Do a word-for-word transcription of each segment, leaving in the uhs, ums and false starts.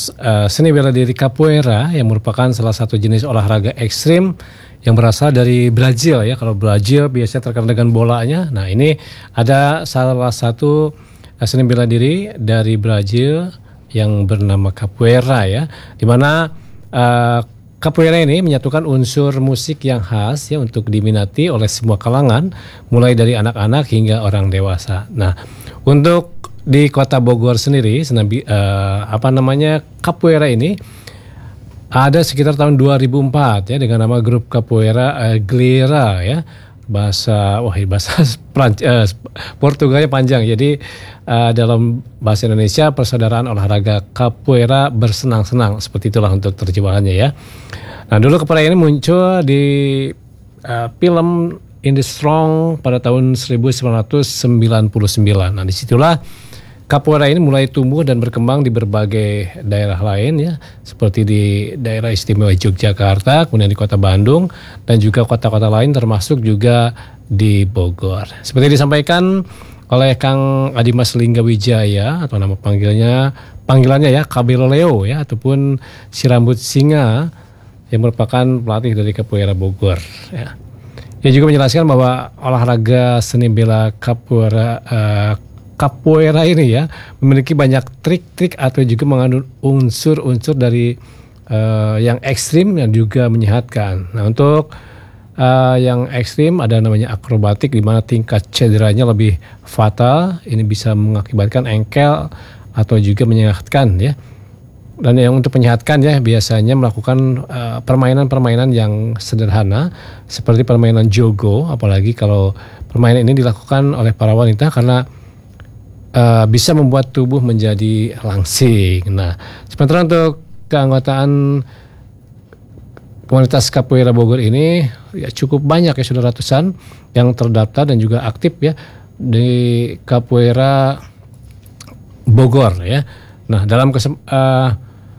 uh, seni bela diri capoeira yang merupakan salah satu jenis olahraga ekstrim yang berasal dari Brazil ya. Kalau Brazil biasanya terkenal dengan bolanya. Nah, ini ada salah satu uh, seni bela diri dari Brazil yang bernama capoeira ya, di mana uh, capoeira ini menyatukan unsur musik yang khas ya untuk diminati oleh semua kalangan, mulai dari anak-anak hingga orang dewasa. Nah, untuk di Kota Bogor sendiri, senabi, uh, apa namanya capoeira ini ada sekitar tahun dua ribu empat ya dengan nama grup capoeira uh, Glera ya. Bahasa wah bahasa Prancis, uh, Portugalnya panjang. Jadi uh, dalam bahasa Indonesia persaudaraan olahraga capoeira bersenang-senang, seperti itulah untuk terjemahannya ya. Nah, dulu capoeira ini muncul di uh, film In the Strong pada tahun seribu sembilan ratus sembilan puluh sembilan. Nah, disitulah capoeira ini mulai tumbuh dan berkembang di berbagai daerah lain ya, seperti di daerah istimewa Yogyakarta, kemudian di kota Bandung, dan juga kota-kota lain termasuk juga di Bogor. Seperti disampaikan oleh Kang Adimas Linggawijaya atau nama panggilnya panggilannya ya Kabeloleo ya, ataupun si rambut singa, yang merupakan pelatih dari capoeira Bogor ya. Ia juga menjelaskan bahwa olahraga seni bela capoeira uh, capoeira ini ya memiliki banyak trik-trik atau juga mengandung unsur-unsur dari uh, yang ekstrim yang juga menyehatkan. Nah, untuk uh, yang ekstrim ada namanya akrobatik, di mana tingkat cederanya lebih fatal. Ini bisa mengakibatkan engkel atau juga menyehatkan ya. Dan yang untuk menyehatkan ya biasanya melakukan uh, permainan-permainan yang sederhana seperti permainan jogo, apalagi kalau permainan ini dilakukan oleh para wanita karena Uh, bisa membuat tubuh menjadi langsing. Nah, sementara untuk keanggotaan komunitas capoeira Bogor ini ya cukup banyak ya, sudah ratusan yang terdaftar dan juga aktif ya di capoeira Bogor ya. Nah, dalam kesem uh,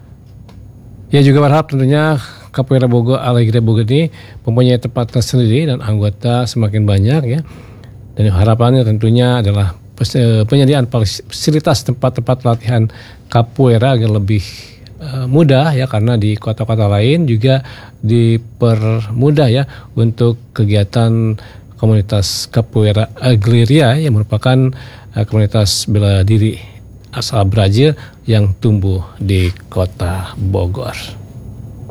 ya juga berharap tentunya capoeira Bogor Alegre Bogor ini mempunyai tempat tersendiri dan anggota semakin banyak ya. Dan harapannya tentunya adalah penyediaan fasilitas tempat-tempat latihan capoeira agar lebih uh, mudah ya, karena di kota-kota lain juga dipermudah ya untuk kegiatan komunitas capoeira Agleria yang merupakan uh, komunitas bela diri asal Brazil yang tumbuh di kota Bogor.